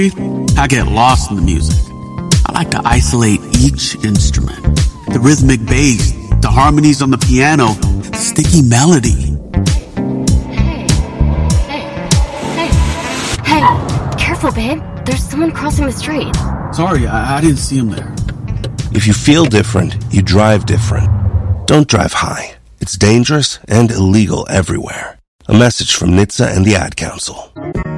I get lost in the music. I like to isolate each instrument. The rhythmic bass, the harmonies on the piano, the sticky melody. Hey, careful, babe. There's someone crossing the street. Sorry, I didn't see him there. If you feel different, you drive different. Don't drive high. It's dangerous and illegal everywhere. A message from NHTSA and the Ad Council.